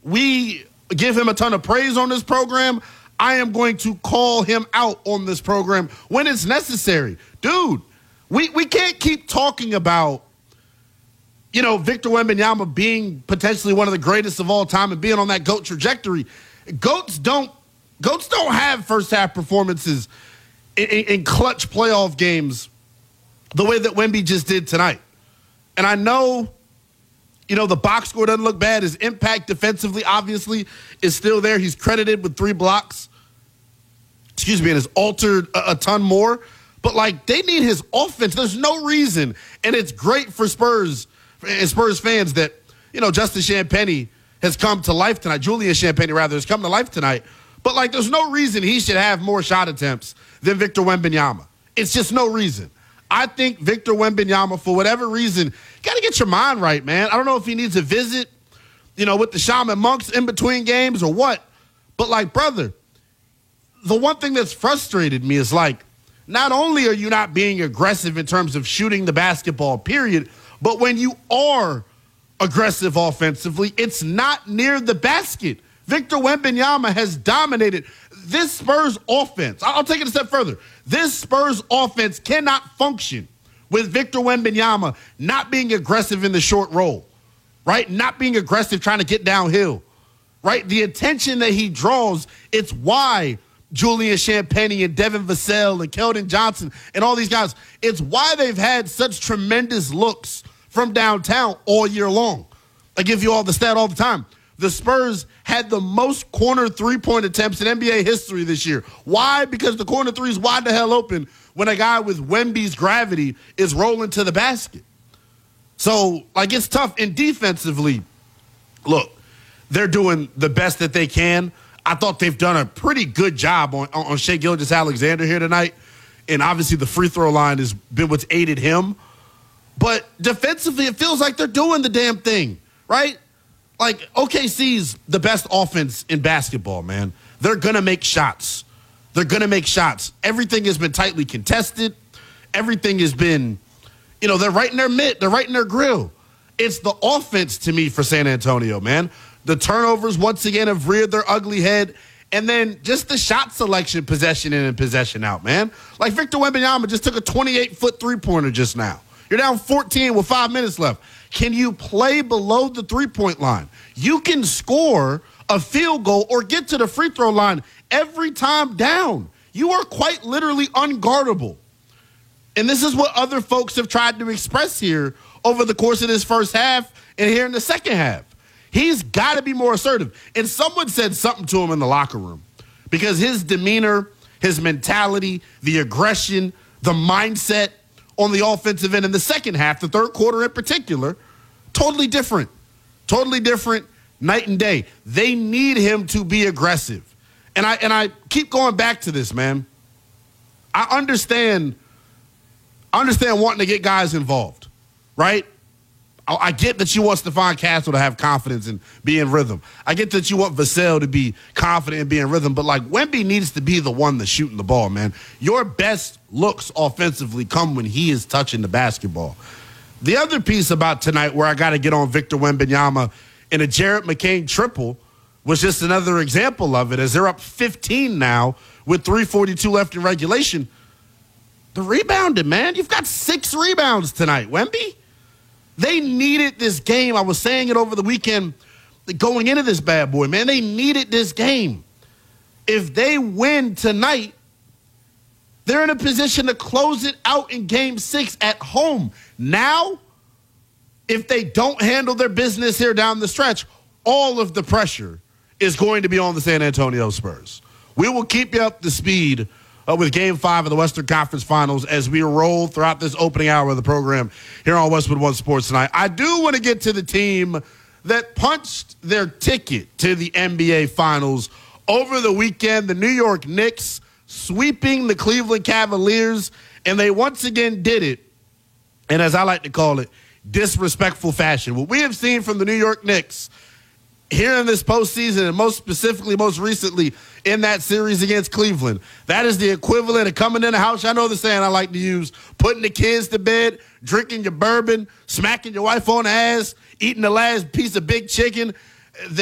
we give him a ton of praise on this program, I am going to call him out on this program when it's necessary. Dude, we can't keep talking about, Victor Wembanyama being potentially one of the greatest of all time and being on that GOAT trajectory. Goats don't have first-half performances in clutch playoff games the way that Wemby just did tonight. And I know, the box score doesn't look bad. His impact defensively, obviously, is still there. He's credited with 3 blocks. And has altered a ton more. But, they need his offense. There's no reason. And it's great for Spurs and Spurs fans that, Justin Champagnie has come to life tonight. Julian Champagnie, rather, has come to life tonight. But, there's no reason he should have more shot attempts than Victor Wembanyama. It's just no reason. I think Victor Wembanyama, for whatever reason, you got to get your mind right, man. I don't know if he needs a visit, with the shaman monks in between games or what. But, brother, the one thing that's frustrated me is, not only are you not being aggressive in terms of shooting the basketball, period, but when you are aggressive offensively, it's not near the basket. Victor Wembanyama has dominated this Spurs offense. I'll take it a step further. This Spurs offense cannot function with Victor Wembanyama not being aggressive in the short roll, right? Not being aggressive trying to get downhill, right? The attention that he draws, it's why Julian Champagnie and Devin Vassell and Keldon Johnson and all these guys, it's why they've had such tremendous looks from downtown all year long. I give you all the stat all the time. The Spurs had the most corner three-point attempts in NBA history this year. Why? Because the corner three is wide the hell open when a guy with Wemby's gravity is rolling to the basket. So, it's tough. And defensively, look, they're doing the best that they can. I thought they've done a pretty good job on Shai Gilgeous-Alexander here tonight. And obviously the free throw line has been what's aided him. But defensively, it feels like they're doing the damn thing, right? OKC's the best offense in basketball, man. They're going to make shots. Everything has been tightly contested. Everything has been, they're right in their mitt. They're right in their grill. It's the offense to me for San Antonio, man. The turnovers, once again, have reared their ugly head. And then just the shot selection, possession in and possession out, man. Victor Wembanyama just took a 28-foot three-pointer just now. You're down 14 with 5 minutes left. Can you play below the three-point line? You can score a field goal or get to the free throw line every time down. You are quite literally unguardable. And this is what other folks have tried to express here over the course of this first half and here in the second half. He's got to be more assertive. And someone said something to him in the locker room because his demeanor, his mentality, the aggression, the mindset on the offensive end in the second half, the third quarter in particular, totally different, night and day. They need him to be aggressive. And I keep going back to this, man. I understand wanting to get guys involved, right? I get that you want Stephon Castle to have confidence and be in rhythm. I get that you want Vassell to be confident and be in rhythm. But, Wemby needs to be the one that's shooting the ball, man. Your best looks offensively come when he is touching the basketball. The other piece about tonight where I got to get on Victor Wembanyama and a Jared McCain triple was just another example of it as they're up 15 now with 3:42 left in regulation. The rebounding, man. You've got 6 rebounds tonight, Wemby. They needed this game. I was saying it over the weekend going into this bad boy, man. They needed this game. If they win tonight, they're in a position to close it out in Game 6 at home. Now, if they don't handle their business here down the stretch, all of the pressure is going to be on the San Antonio Spurs. We will keep you up to speed with Game 5 of the Western Conference Finals as we roll throughout this opening hour of the program here on Westwood One Sports tonight. I do want to get to the team that punched their ticket to the NBA Finals over the weekend, the New York Knicks sweeping the Cleveland Cavaliers, and they once again did it, and as I like to call it, disrespectful fashion. What we have seen from the New York Knicks here in this postseason, and most specifically, most recently, in that series against Cleveland, that is the equivalent of coming in the house. I know the saying I like to use, putting the kids to bed, drinking your bourbon, smacking your wife on the ass, eating the last piece of big chicken.